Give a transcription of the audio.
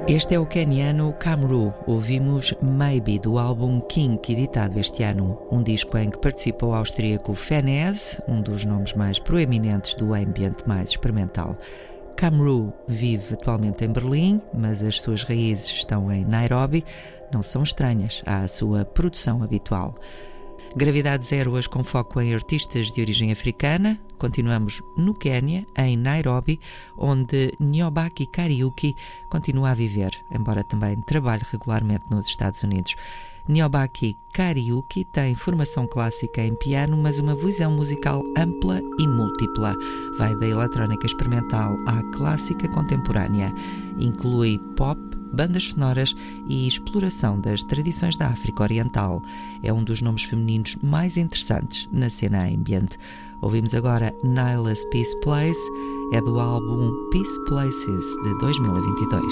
Este é o queniano Kamru. Ouvimos Maybe, do álbum Kink, editado este ano. Um disco em que participou o austríaco Fenez, um dos nomes mais proeminentes do ambiente mais experimental. Kamru vive atualmente em Berlim, mas as suas raízes estão em Nairobi. Não são estranhas à sua produção habitual. Gravidade Zero hoje com foco em artistas de origem africana. Continuamos no Quénia, em Nairobi, onde Nyobaki Kariuki continua a viver, embora também trabalhe regularmente nos Estados Unidos. Nyobaki Kariuki tem formação clássica em piano, mas uma visão musical ampla e múltipla. Vai da eletrónica experimental à clássica contemporânea. Inclui pop, bandas sonoras e exploração das tradições da África Oriental. É um dos nomes femininos mais interessantes na cena ambient. Ouvimos agora Nyla's Peace Place, é do álbum Peace Places de 2022.